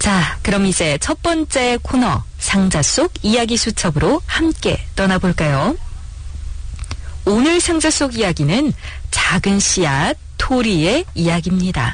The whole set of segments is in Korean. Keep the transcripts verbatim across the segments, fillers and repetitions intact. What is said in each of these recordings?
자, 그럼 이제 첫 번째 코너 상자 속 이야기 수첩으로 함께 떠나볼까요? 오늘 상자 속 이야기는 작은 씨앗 토리의 이야기입니다.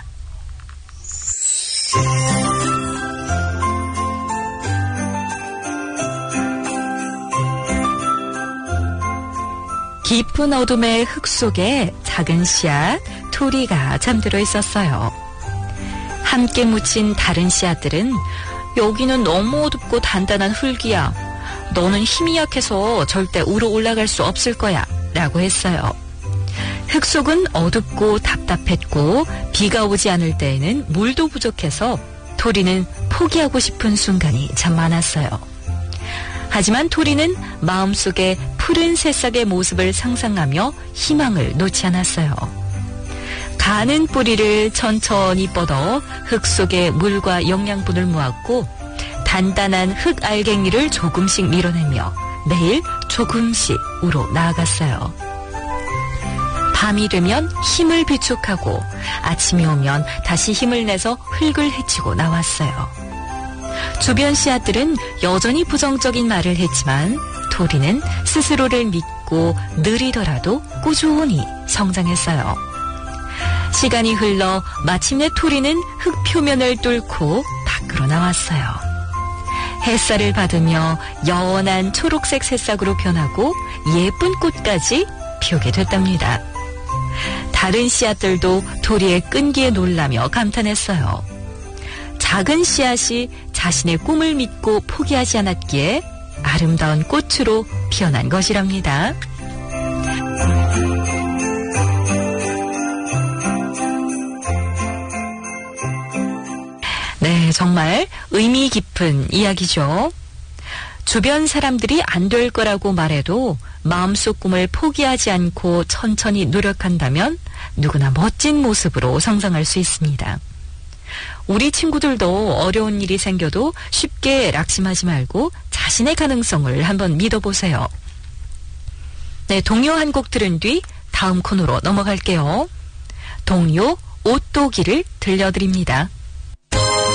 깊은 어둠의 흙 속에 작은 씨앗 토리가 잠들어 있었어요. 함께 묻힌 다른 씨앗들은 여기는 너무 어둡고 단단한 흙이야. 너는 힘이 약해서 절대 위로 올라갈 수 없을 거야. 라고 했어요. 흙 속은 어둡고 답답했고 비가 오지 않을 때에는 물도 부족해서 토리는 포기하고 싶은 순간이 참 많았어요. 하지만 토리는 마음속에 푸른 새싹의 모습을 상상하며 희망을 놓지 않았어요. 가는 뿌리를 천천히 뻗어 흙 속에 물과 영양분을 모았고 단단한 흙 알갱이를 조금씩 밀어내며 매일 조금씩 우로 나아갔어요. 밤이 되면 힘을 비축하고 아침이 오면 다시 힘을 내서 흙을 헤치고 나왔어요. 주변 씨앗들은 여전히 부정적인 말을 했지만 토리는 스스로를 믿고 느리더라도 꾸준히 성장했어요. 시간이 흘러 마침내 토리는 흙 표면을 뚫고 밖으로 나왔어요. 햇살을 받으며 연한 초록색 새싹으로 변하고 예쁜 꽃까지 피우게 됐답니다. 다른 씨앗들도 토리의 끈기에 놀라며 감탄했어요. 작은 씨앗이 자신의 꿈을 믿고 포기하지 않았기에 아름다운 꽃으로 피어난 것이랍니다. 네, 정말 의미 깊은 이야기죠. 주변 사람들이 안 될 거라고 말해도 마음속 꿈을 포기하지 않고 천천히 노력한다면 누구나 멋진 모습으로 성장할 수 있습니다. 우리 친구들도 어려운 일이 생겨도 쉽게 낙심하지 말고 자신의 가능성을 한번 믿어보세요. 네, 동요 한 곡 들은 뒤 다음 코너로 넘어갈게요. 동요 오또기를 들려드립니다.